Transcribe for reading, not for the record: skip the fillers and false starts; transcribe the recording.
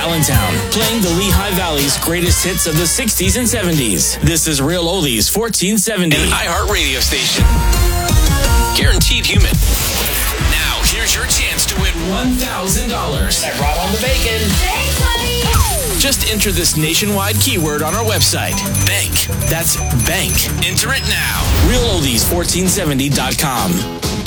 Allentown, playing the Lehigh Valley's greatest hits of the 60s and 70s. This is Real Oldies 1470. An iHeart radio station. Guaranteed human. Now, here's your chance to win $1,000. I brought on the bacon. Thanks, honey. Just enter this nationwide keyword on our website. Bank. That's bank. Enter it now. RealOldies1470.com.